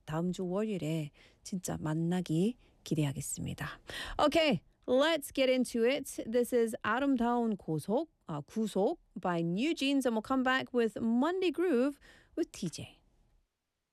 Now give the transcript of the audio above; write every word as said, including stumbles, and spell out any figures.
다음 주 월요일에 진짜 만나기 기대하겠습니다. Okay, let's get into it. This is 아름다운 고속, uh, 구속 by New Jeans, and we'll come back with Monday Groove with T J.